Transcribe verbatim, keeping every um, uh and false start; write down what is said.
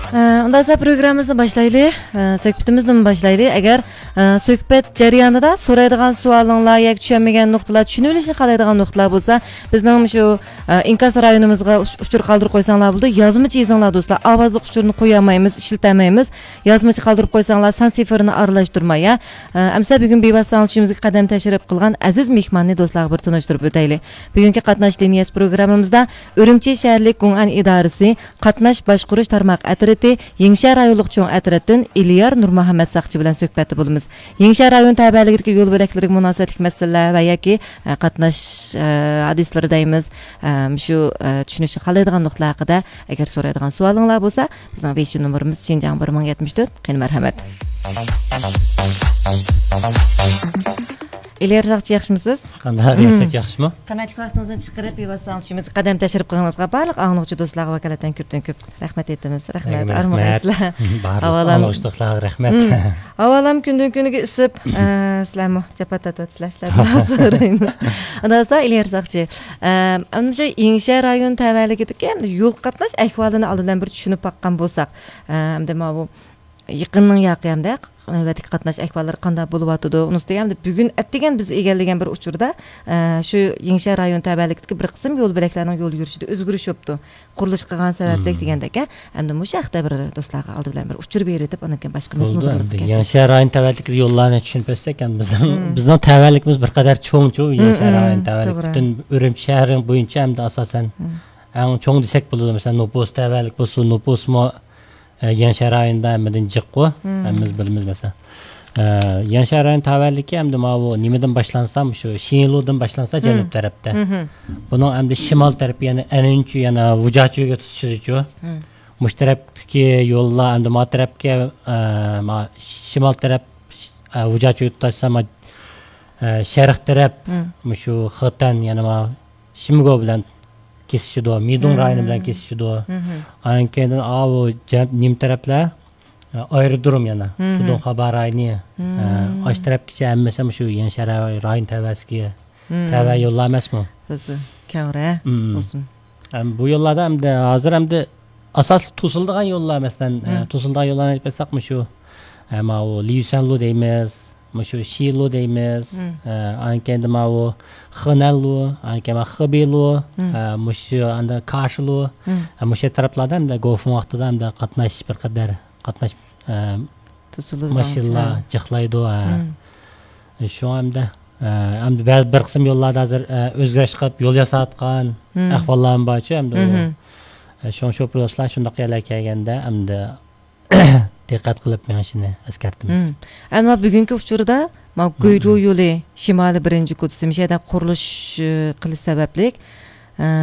Ondan sonra programımızı başlayalım. Söhbetimizni başlayalım. Eğer söhbet jarayonida so'raydigan savolinglar yoki tushunmagan nuqtalar, tushunib olishni xohlaydigan nuqtalar bo'lsa, bizning shu inkas rayonimizga uchur qoldirib qo'ysanglar bo'ldi. Yozmachi yozinglar do'stlar. Ovozli uchurni qo'ya olmaymiz, ishlaolmaymiz. Yozmachi qoldirib qo'ysanglar, san siferini aralashtirmay. Amsa bugun bevosita olishimizga qadam tashrif qilgan aziz mehmonni do'stlarga bir tanishtirib o'taylik. Bugungi qatnash liniyasi programmamizda Urumchi shaharlik Gung'an idorasi qatnash boshqarish tarmoq atriti Yengshar rayonlik cho'ng atritin Iliyar Nurmuhammad Saqchi bilan suhbatda bo'lamiz. Yengshar rayon tabiatligiga yo'l bo'laklariga munosabatli masalalar va yoki qatnash hadislari deymiz. Shu tushunishni xohlaydigan nuqtalar haqida agar so'raydigan savolinglar bo'lsa, bizning besh nomerimiz Shinjang bir ming yetmish to'rt. Qani marhamat. Iliyar Saqchi yaxshimisiz? Qanday yaxshi yaxshimi? Qanday vaqtingizni chiqarib bevosita olishimiz qadam tashrif qilganingizga barliq anglovchi do'stlarga vakolatdan ko'pdan ko'p rahmat aytamiz. Rahmat. Armonaysizlar. Avalam do'stlarga rahmat. Avalam kundan kuniga isib, sizlarmi chapata to'tsizlar, sizlardan so'raymiz. Undan so'ng Iliyar Saqchi, ana shu Yengshar rayon tavalligidagi yo'l qatnash ahvolini oldindan bir tushunib baqqan bo'lsak, hamda bu yaqinning yaqinda navbatdagi qatnash ahvollari qanday bo'lyotdi? Unisiga ham bugun atdigan biz egallagan bir uchurda shu Yengshar rayon tabiatligidagi bir qism yo'l bo'laklarining yo'l yurishida o'zgarish bo'libdi. Qurilish qilgan sababli degandek, endi bu haqda bir do'stlarga oldi bilan bir uchur berib deb anakan boshqa mezmunlarimiz kerak. Yengshar rayon tabiatligidagi yo'llarni tushunib bilsak ham bizning bizning tabiatligimiz bir qadar cho'ng-chu Yengshar rayon tabiatligi butun Urumchi shahri bo'yicha ham asosan eng cho'ng desak bo'ladi. Masalan, Nopos tabiatlik bo'lsa, Noposmo Yengshar rayonida hammadan jiqqu, hammamiz bilamiz masalan. Yengshar rayon tavalligi hamda bu nimadan boshlansa, shu Shinludan boshlansa janub tarafda. Buning hamda shimol tarafi yana Anunchu yana Vujacho'ga tutishichu. Mush tarafdagi yo'llar hamda ma tarafga shimol taraf Vujacho'ga tutsa, sharq taraf shu Xotan yana Shimgo bilan kesishdi, Midung rayoni bilan kesishdi. Ankedan avu nim taraflar aerodrom yana Tudun xabar rayoni. Osh tarafgacha hammasi shu Yengshar rayon tavasiga tava yo'llar emasmi? O'zi kavra bo'lsin. Bu yo'llarda hamda hozir hamda asosli to'sildigan yo'llar, masalan, to'sildigan yo'llarni aytsakmi shu ama o Liusanlu deymiz, shu Shilu deymiz, ankenda ma o Xanallu, ankema Xabelu, shu anda Kashlu, shu taraflarda hamda Gofun vaqtida hamda qatnash bir qadar qatnash to'sildi. Mashilla jiqlaydi. Shu hamda hamda bir qism yo'llarda hozir o'zgarish qilib yo'l yasatgan ahvollar borchi hamda shu shu proseslar shunday qilib kelganda hamda diqqat qilib men shuni eskartimiz. Ammo bugungi uchurda Go'yjo yo'li shimoliy birinchi kutsi mishada qurilish qilish sababli